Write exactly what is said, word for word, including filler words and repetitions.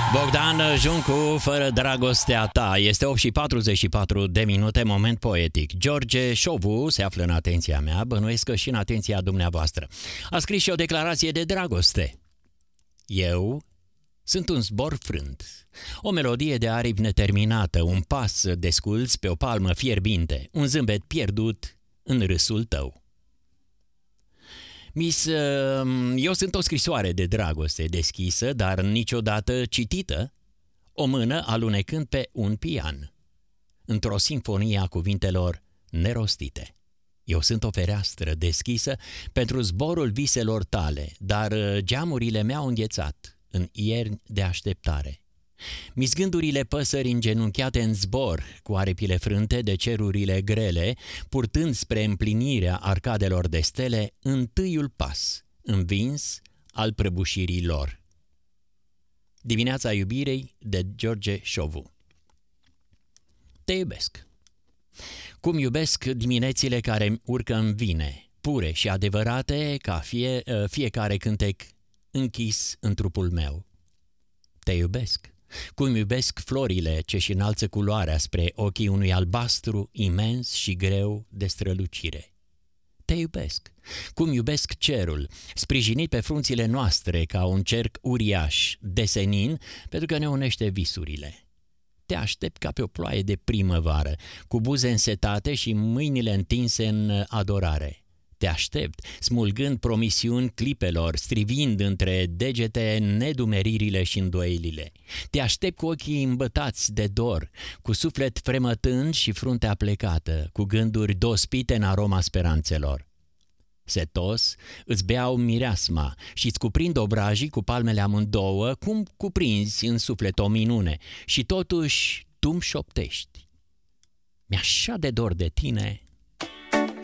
Bogdan Juncu, Fără dragostea ta. Este opt și patruzeci și patru de minute, moment poetic. George Șovu se află în atenția mea, bănuiesc că și în atenția dumneavoastră. A scris și o declarație de dragoste. Eu sunt un zbor frânt, o melodie de aripi neterminată, un pas desculț pe o palmă fierbinte, un zâmbet pierdut în râsul tău. Mis, eu sunt o scrisoare de dragoste deschisă, dar niciodată citită, o mână alunecând pe un pian, într-o sinfonie a cuvintelor nerostite. Eu sunt o fereastră deschisă pentru zborul viselor tale, dar geamurile mi-au înghețat în ierni de așteptare. Mis gândurile păsări îngenunchiate în zbor, cu aripile frânte de cerurile grele, purtând spre împlinirea arcadelor de stele întâiul pas, învins al prăbușirii lor. Dimineața iubirei de George Șovu. Te iubesc. Cum iubesc diminețile care urcă în vine, pure și adevărate ca fie, fiecare cântec închis în trupul meu. Te iubesc. Cum iubesc florile ce-și înalță culoarea spre ochii unui albastru imens și greu de strălucire. Te iubesc. Cum iubesc cerul, sprijinit pe frunțile noastre ca un cerc uriaș, de senin, pentru că ne unește visurile. Te aștept ca pe o ploaie de primăvară, cu buze însetate și mâinile întinse în adorare. Te aștept, smulgând promisiuni clipelor, strivind între degete nedumeririle și îndoielile. Te aștept cu ochii îmbătați de dor, cu suflet fremătând și fruntea plecată, cu gânduri dospite în aroma speranțelor. Setos îți beau mireasma și îți cuprind obrajii cu palmele amândouă, cum cuprinzi în suflet o minune, și totuși tu-mi șoptești. Mi-e așa de dor de tine